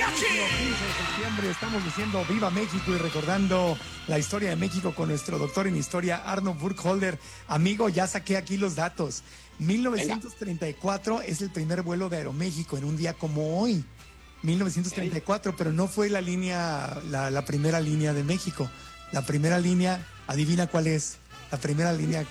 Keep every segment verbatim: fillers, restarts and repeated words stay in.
quince de septiembre estamos diciendo Viva México y recordando la historia de México con nuestro doctor en historia, Arno Burkholder. Amigo, ya saqué aquí los datos. mil novecientos treinta y cuatro es el primer vuelo de Aeroméxico en un día como hoy. mil novecientos treinta y cuatro, pero no fue la línea, la, la primera línea de México. La primera línea, adivina cuál es. La primera línea,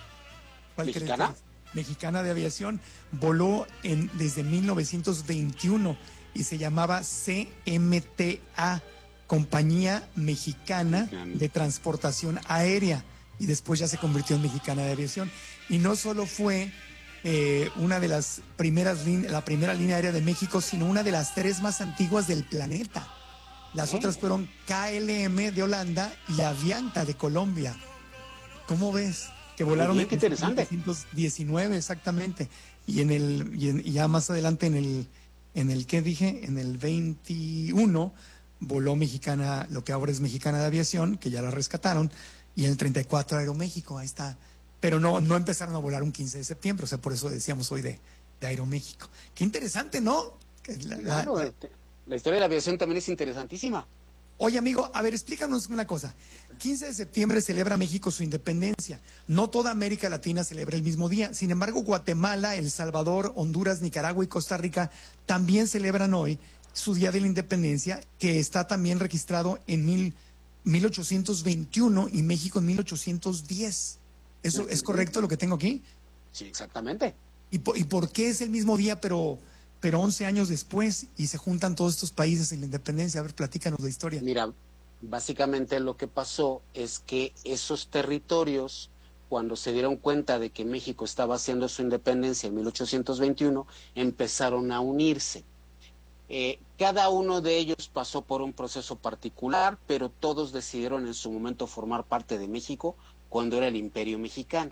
¿cuál crees que es? ¿Mexicana? Mexicana de Aviación, voló en, desde mil novecientos veintiuno y se llamaba C M T A, Compañía Mexicana de Transportación Aérea, y después ya se convirtió en Mexicana de Aviación. Y no solo fue eh, una de las primeras, la primera línea aérea de México, sino una de las tres más antiguas del planeta. Las ¿Eh? otras fueron K L M de Holanda y Avianca de Colombia. ¿Cómo ves? Que volaron bien, en mil novecientos diecinueve exactamente, y en el y, en, y ya más adelante en el en el ¿qué dije? En el veintiuno voló Mexicana, lo que ahora es Mexicana de Aviación, que ya la rescataron, y en el treinta y cuatro Aeroméxico, ahí está. Pero no no empezaron a volar un quince de septiembre, o sea, por eso decíamos hoy de, de Aeroméxico. Qué interesante, ¿no? La, claro, la, la historia de la aviación también es interesantísima. Oye, amigo, a ver, explícanos una cosa. quince de septiembre celebra México su independencia. No toda América Latina celebra el mismo día. Sin embargo, Guatemala, El Salvador, Honduras, Nicaragua y Costa Rica también celebran hoy su Día de la Independencia, que está también registrado en mil, mil ochocientos veintiuno y México en mil ochocientos diez. ¿Eso es correcto lo que tengo aquí? Sí, exactamente. ¿Y por, y por qué es el mismo día, pero... pero once años después y se juntan todos estos países en la independencia? A ver, platícanos la historia. Mira, básicamente lo que pasó es que esos territorios, cuando se dieron cuenta de que México estaba haciendo su independencia en mil ochocientos veintiuno, empezaron a unirse. Eh, cada uno de ellos pasó por un proceso particular, pero todos decidieron en su momento formar parte de México cuando era el Imperio Mexicano.